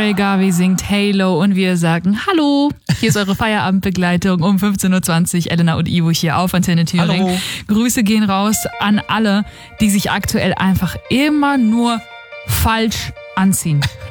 Troy Garvey singt Halo und wir sagen Hallo. Hier ist eure Feierabendbegleitung um 15.20 Uhr. Elena und Ivo hier auf Antenne Thüringen. Hallo. Grüße gehen raus an alle, die sich aktuell einfach immer nur falsch anziehen.